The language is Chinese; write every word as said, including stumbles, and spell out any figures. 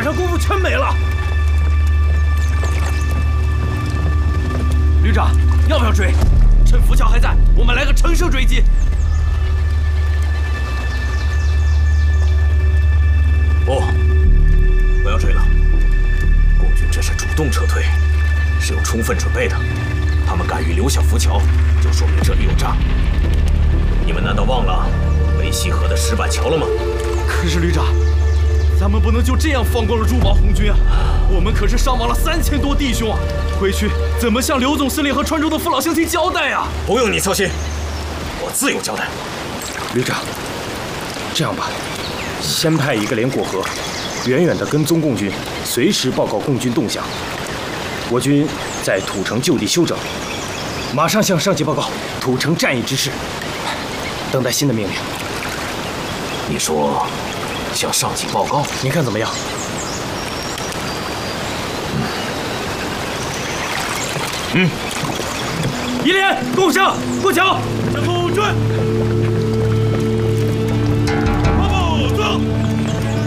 上功夫全没了。旅长，要不要追？趁浮桥还在，我们来个乘胜追击。 不，不要追了。共军这是主动撤退，是有充分准备的。他们敢于留下浮桥，就说明这里有诈。你们难道忘了梅溪河的石板桥了吗？ 可是旅长，咱们不能就这样放过了朱宝红军啊！我们可是伤亡了三千多弟兄啊！回去怎么向刘总司令和川中的父老乡亲交代啊？ 不用你操心，我自有交代。 旅长，这样吧，先派一个连过河，远远地跟踪共军，随时报告共军动向。我军在土城就地休整，马上向上级报告土城战役之事，等待新的命令。 你说向上级报告， 您看怎么样？ 嗯，一连共向过桥，前后转。